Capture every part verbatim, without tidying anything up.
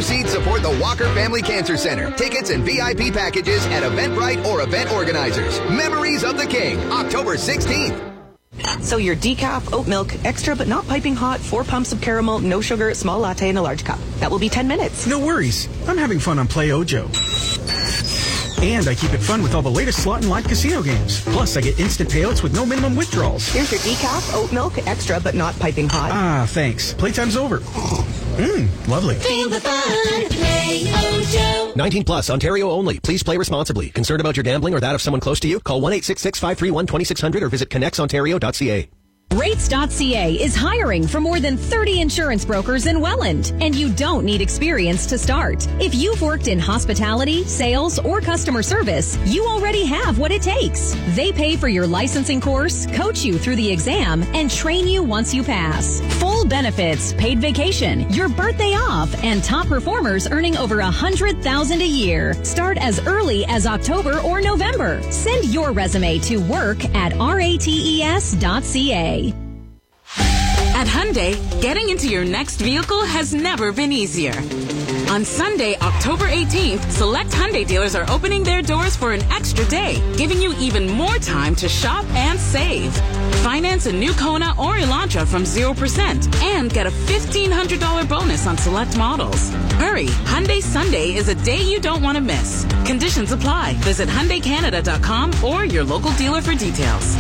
Proceeds support the Walker Family Cancer Center. Tickets and V I P packages at Eventbrite or event organizers. Memories of the King, October sixteenth. So your decaf, oat milk, extra but not piping hot, four pumps of caramel, no sugar, small latte in a large cup. That will be ten minutes. No worries. I'm having fun on Play Ojo. And I keep it fun with all the latest slot and live casino games. Plus, I get instant payouts with no minimum withdrawals. Here's your decaf, oat milk, extra but not piping hot. Ah, thanks. Playtime's over. Mmm, lovely. Feel the fun. Play Ojo. nineteen plus, Ontario only. Please play responsibly. Concerned about your gambling or that of someone close to you? Call one eight six six, five three one, two six zero zero or visit connects ontario dot c a. Rates dot c a is hiring for more than thirty insurance brokers in Welland, and you don't need experience to start. If you've worked in hospitality, sales, or customer service, you already have what it takes. They pay for your licensing course, coach you through the exam, and train you once you pass. Full benefits, paid vacation, your birthday off, and top performers earning over one hundred thousand dollars a year. Start as early as October or November. Send your resume to work at rates dot c a. At Hyundai, getting into your next vehicle has never been easier. On Sunday, October eighteenth, select Hyundai dealers are opening their doors for an extra day, giving you even more time to shop and save. Finance a new Kona or Elantra from zero percent and get a fifteen hundred dollars bonus on select models. Hurry, Hyundai Sunday is a day you don't want to miss. Conditions apply. Visit Hyundai Canada dot com or your local dealer for details.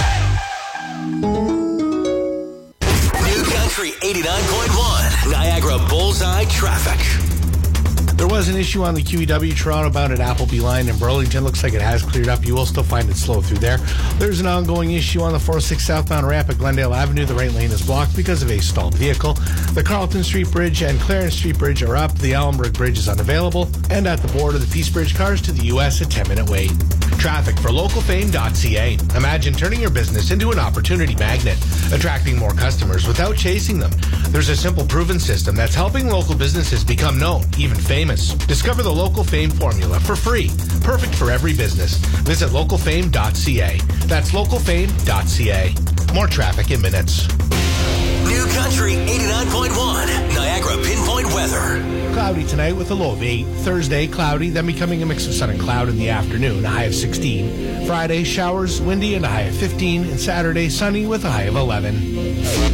Country eighty-nine point one, Niagara Bullseye Traffic. There was an issue on the Q E W Toronto bound at Appleby line in Burlington. Looks like it has cleared up. You will still find it slow through there. There's an ongoing issue on the four oh six southbound ramp at Glendale Avenue. The right lane is blocked because of a stalled vehicle. The Carlton Street Bridge and Clarence Street Bridge are up. The Allenburg Bridge is unavailable. And at the border, the Peace Bridge cars to the U S a ten-minute wait. Traffic for local fame dot c a. Imagine turning your business into an opportunity magnet, attracting more customers without chasing them. There's a simple, proven system that's helping local businesses become known, even famous. Discover the Local Fame formula for free. Perfect for every business. Visit local fame dot c a. That's local fame dot c a. More traffic in minutes. New Country eighty-nine point one, Niagara Pinpoint Weather. Cloudy tonight with a low of eight. Thursday, cloudy, then becoming a mix of sun and cloud in the afternoon, a high of sixteen. Friday, showers, windy, and a high of fifteen. And Saturday, sunny with a high of eleven.